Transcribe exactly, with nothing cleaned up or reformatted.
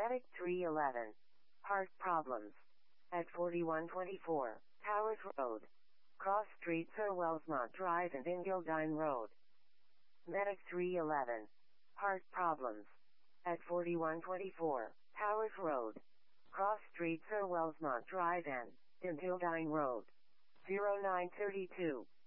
Medic three eleven. Heart problems. At forty-one twenty-four, Towers Road. Cross Street Sir Wellsmont Drive and Ingildine Road. Medic three eleven. Heart problems. At forty-one twenty-four, Towers Road. Cross Street Sir Wellsmont Drive and Ingildine Road. zero nine three two.